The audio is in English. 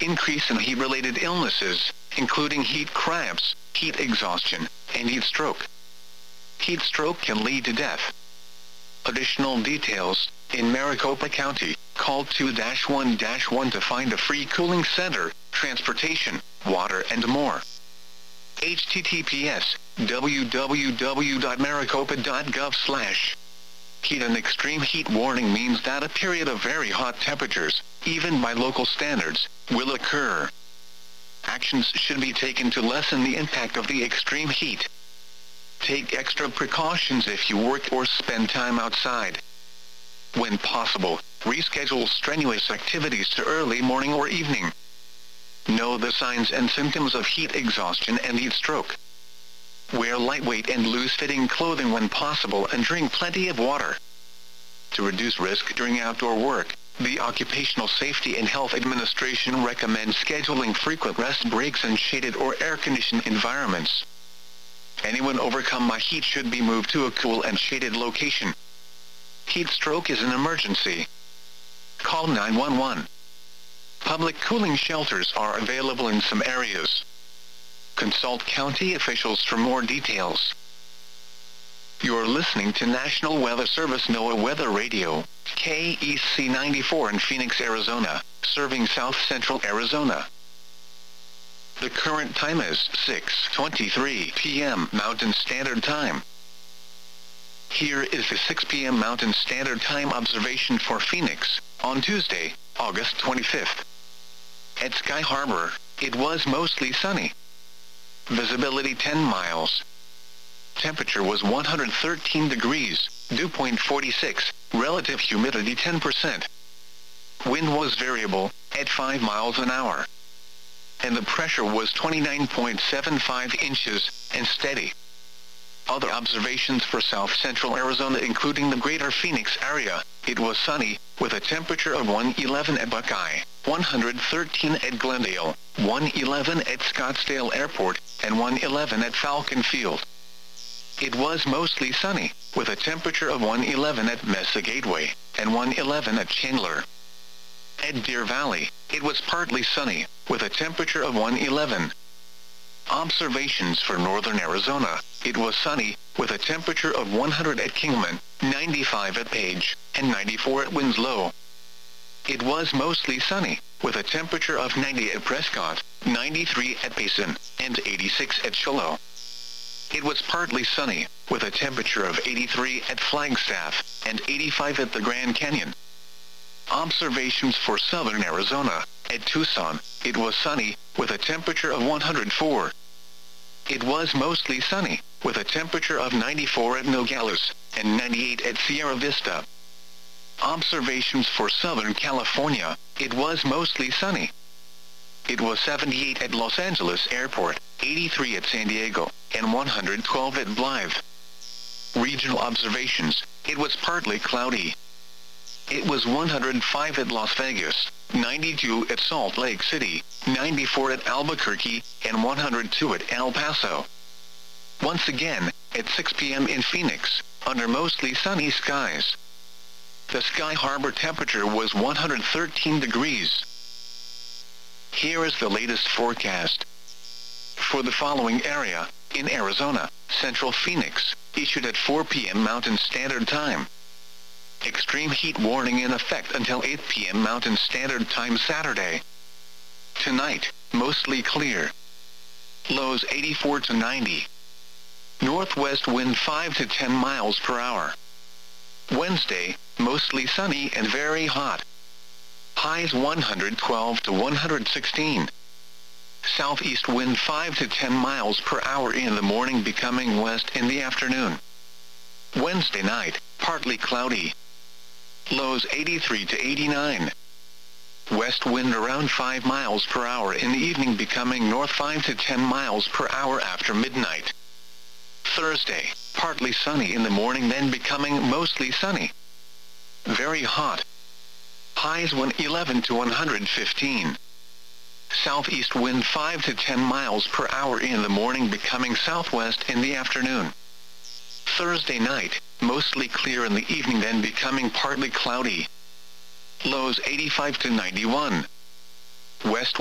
increase in heat-related illnesses, including heat cramps, heat exhaustion, and heat stroke. Heat stroke can lead to death. Additional details: in Maricopa County, call 2-1-1 to find a free cooling center, transportation, water, and more. https://www.maricopa.gov/. Heat and extreme heat warning means that a period of very hot temperatures, even by local standards, will occur. Actions should be taken to lessen the impact of the extreme heat. Take extra precautions if you work or spend time outside. When possible, reschedule strenuous activities to early morning or evening. Know the signs and symptoms of heat exhaustion and heat stroke. Wear lightweight and loose-fitting clothing when possible and drink plenty of water. To reduce risk during outdoor work, the Occupational Safety and Health Administration recommends scheduling frequent rest breaks in shaded or air-conditioned environments. Anyone overcome by heat should be moved to a cool and shaded location. Heat stroke is an emergency. Call 911. Public cooling shelters are available in some areas. Consult county officials for more details. You're listening to National Weather Service NOAA Weather Radio, KEC 94 in Phoenix, Arizona, serving south-central Arizona. The current time is 6:23 p.m. Mountain Standard Time. Here is the 6 p.m. Mountain Standard Time observation for Phoenix, on Tuesday, August 25th. At Sky Harbor, it was mostly sunny. Visibility 10 miles. Temperature was 113 degrees, dew point 46, relative humidity 10%. Wind was variable, at 5 miles an hour. And the pressure was 29.75 inches, and steady. Other observations for south-central Arizona including the greater Phoenix area, it was sunny, with a temperature of 111 at Buckeye, 113 at Glendale, 111 at Scottsdale Airport, and 111 at Falcon Field. It was mostly sunny, with a temperature of 111 at Mesa Gateway, and 111 at Chandler. At Deer Valley, it was partly sunny, with a temperature of 111. Observations for northern Arizona, it was sunny, with a temperature of 100 at Kingman, 95 at Page, and 94 at Winslow. It was mostly sunny, with a temperature of 90 at Prescott, 93 at Payson, and 86 at Shiloh. It was partly sunny, with a temperature of 83 at Flagstaff, and 85 at the Grand Canyon. Observations for southern Arizona, at Tucson, it was sunny, with a temperature of 104. It was mostly sunny, with a temperature of 94 at Nogales, and 98 at Sierra Vista. Observations for southern California, it was mostly sunny. It was 78 at Los Angeles Airport, 83 at San Diego, and 112 at Blythe. Regional observations, it was partly cloudy. It was 105 at Las Vegas, 92 at Salt Lake City, 94 at Albuquerque, and 102 at El Paso. Once again, at 6 p.m. in Phoenix, under mostly sunny skies. The Sky Harbor temperature was 113 degrees. Here is the latest forecast. For the following area, in Arizona, Central Phoenix, issued at 4 p.m. Mountain Standard Time. Extreme heat warning in effect until 8 p.m. Mountain Standard Time Saturday. Tonight, mostly clear. Lows 84 to 90. Northwest wind 5 to 10 miles per hour. Wednesday, mostly sunny and very hot. Highs 112 to 116. Southeast wind 5 to 10 miles per hour in the morning, becoming west in the afternoon. Wednesday night, partly cloudy. Lows 83 to 89. West wind around 5 miles per hour in the evening, becoming north 5 to 10 miles per hour after midnight. Thursday, partly sunny in the morning, then becoming mostly sunny. Very hot. Highs 111 to 115. Southeast wind 5 to 10 miles per hour in the morning, becoming southwest in the afternoon. Thursday night, mostly clear in the evening, then becoming partly cloudy. Lows 85 to 91. West